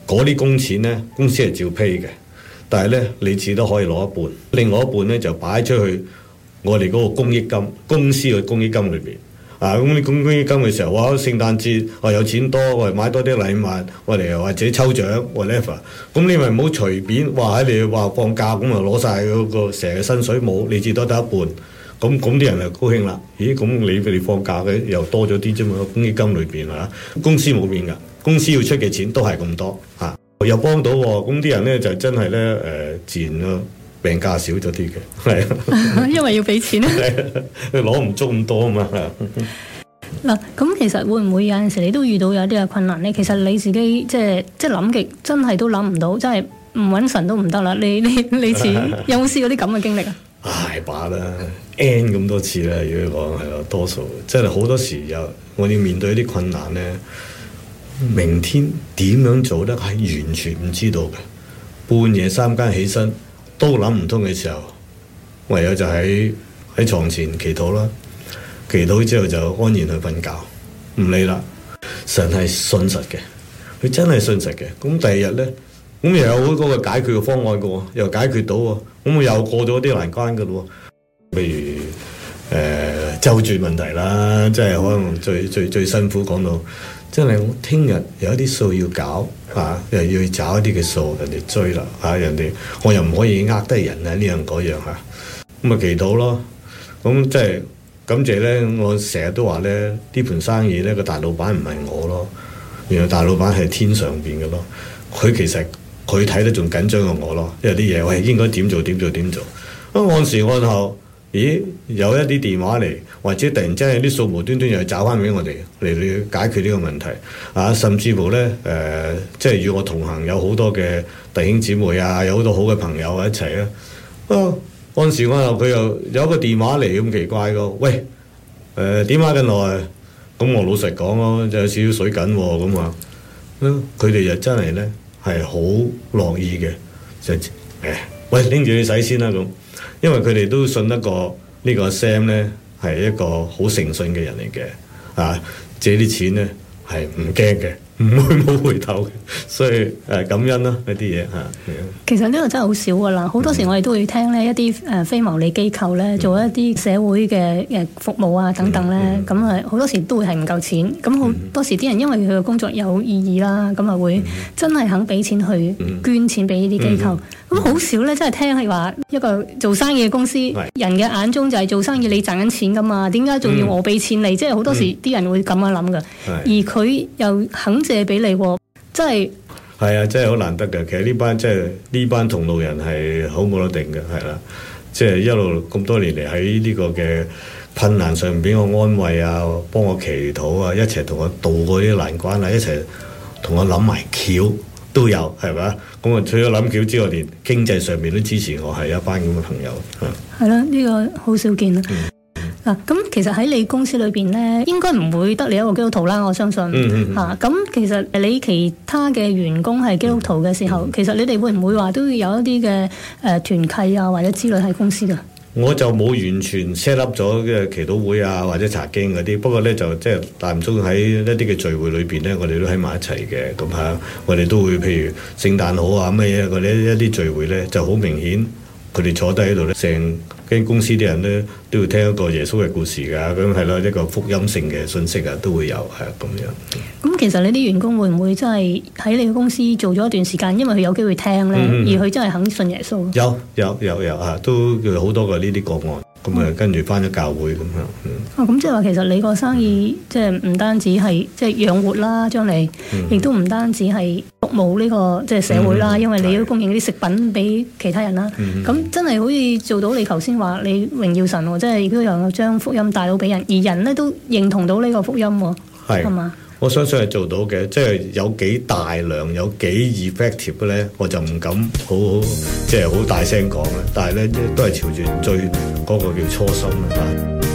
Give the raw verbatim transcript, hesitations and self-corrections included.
嗰啲工錢咧，公司係照批嘅，但係咧你只都可以攞一半，另外一半咧就擺出去我哋嗰個公益金，公司嘅公益金裏邊。啊，咁你公益金嘅時候，哇！聖誕節我有錢多，我哋買多啲禮物，我哋或者抽獎 whatever， 咁你咪唔好隨便話喺你話放假咁啊攞晒嗰個成日薪水冇，你至多得一半，咁咁啲人就高興啦。咦？咁你你放假嘅又多咗啲啫嘛？公益金裏邊啊，公司冇變㗎，公司要出嘅錢都係咁多嚇、啊，又幫到喎。咁啲人咧就真係咧誒自然咯。病假少咗啲嘅，係因為要俾錢啊， 攞唔足咁多啊嘛。 嗱，咁其實會唔會有陣時你都遇到有啲嘅困難咧？其實你自己即係即係諗極，真係都諗唔到，真係唔揾神都唔得啦。你你你似有冇試過啲咁嘅經歷啊？ 大把啦 ，N 咁多次啦，如果講係咯，多數即係好多時又我哋面對啲困難咧，明天點樣做得係完全唔知道嘅，半夜三更起身。都諗唔通嘅時候，唯有就喺喺牀前祈禱啦。祈禱之後就安然去瞓覺，唔理啦。神係信實嘅，佢真係信實嘅。咁第二日咧，咁又有嗰個解決嘅方案嘅喎，又解決到喎，咁我又過咗啲難關嘅咯喎。譬如誒、呃、周轉問題啦，即係可能最最最辛苦講到，真係我聽日有一啲數要搞。啊！又要去找一啲嘅數，人哋追啦嚇、啊，人哋我又唔可以呃得人啊呢樣嗰樣嚇，咁咪祈禱咯。咁即係感謝咧，我成日都話咧，呢盤生意咧個大老闆唔係我咯，原來大老闆係天上邊嘅咯。佢其實佢睇得仲緊張過我咯，因為啲嘢喂應該點做點做點做。咁按時按候，咦有一啲電話嚟，或者突然之間有啲數無端端又找翻俾我哋嚟嚟解決呢個問題啊！甚至乎咧誒、呃，即係與我同行有好多嘅弟兄姊妹啊，有好多好嘅朋友一齊啊！啊，按時按候佢又有一個電話嚟咁奇怪個，喂誒點解咁耐？咁我老實講咯，就有少少水緊喎咁啊！佢哋又真係咧係好樂意嘅，就誒喂拎住你洗先啦咁。因為佢哋都信得過呢個 Sam 咧係一個好誠信嘅人嚟嘅，啊借啲錢咧係唔驚嘅，唔會冇回頭嘅，所以誒感恩啦呢啲嘢嚇。 其實呢個真係好少噶啦，好多時我哋都會聽咧一啲誒非牟利機構咧做一啲社會嘅誒服務啊等等咧，咁啊好多時都會係唔夠錢，咁好多時啲人因為佢嘅工作有意義啦，咁啊會真係肯俾錢去捐錢俾呢啲機構。咁好少咧，真係聽係話一個做生意嘅公司，人嘅眼中就係做生意你賺緊錢噶嘛，點解仲要我俾錢你？嗯、即係好多時啲人會咁樣諗噶，而佢又肯借俾你，真係係啊，真係好難得嘅。其實呢班即係呢班同路人係好冇得定嘅，係啦，即係一路咁多年嚟喺呢個嘅困難上俾我安慰啊，幫我祈禱啊，一齊同我渡過啲難關啊，一齊同我諗埋橋。都有係咪？咁啊，除咗諗橋之外，連經濟上面都支持我，係一班咁嘅朋友。 係啦，呢個好少見啦。嗱、嗯，咁、啊、其實喺你公司裏邊咧，應該唔會得你一個基督徒啦，我相信。嚇、嗯，咁、嗯啊、其實你其他嘅員工係基督徒嘅時候，嗯、其實你哋會唔會話都要有一啲嘅誒團契啊，或者之類喺公司㗎？我就冇完全 set up 咗嘅祈禱會啊，或者查經嗰啲。不過咧就即係間唔中喺一啲嘅聚會裏邊咧，我哋都喺埋一齊嘅。咁嚇，我哋都會譬如聖誕好啊乜嘢嗰啲一啲聚會咧，就好明顯佢哋坐低喺度咧，成間公司啲人咧都要聽一個耶穌嘅故事㗎。咁係咯，一個福音性嘅信息啊，都會有係咁樣。咁其實你啲員工會唔會真係喺你嘅公司做咗一段時間，因為佢有機會聽咧，嗯、而佢真係肯信耶穌？有有有有啊，都有好多個呢啲個案。咁啊，跟住翻咗教會咁樣。嗯、哦，咁即係話其實你個生意即係唔單止係即係養活啦，將嚟亦都唔單止係服務呢個即係社會啦，嗯、因為你要供應啲食品俾其他人啦。咁、嗯、真係好似做到你頭先話你榮耀神喎，即係亦都有將福音帶到俾人，而人咧都認同到呢個福音喎，係嘛？我相信係做到嘅，即係有幾大量、有幾 effective 嘅咧，我就唔敢好好即係好大聲講啦。但係咧，都係朝住最嗰個叫初心啦。